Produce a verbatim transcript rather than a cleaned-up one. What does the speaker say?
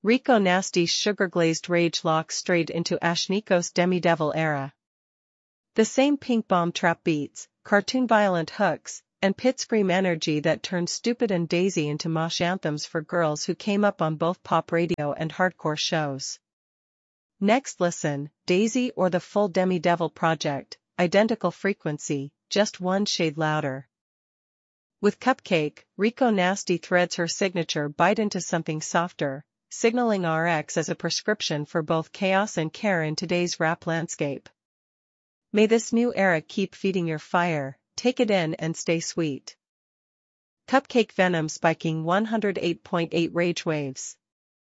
Rico Nasty's sugar-glazed rage locks straight into Ashnikos Demi-Devil era. The same pink bomb trap beats, cartoon violent hooks, and pit scream energy that turned Stupid and Daisy into mosh anthems for girls who came up on both pop radio and hardcore shows. Next listen, Daisy or the full Demi-Devil project, identical frequency, just one shade louder. With Cupcake, Rico Nasty threads her signature bite into something softer, signaling R X as a prescription for both chaos and care in today's rap landscape. May this new era keep feeding your fire, take it in and stay sweet. Cupcake Venom spiking one hundred eight point eight rage waves.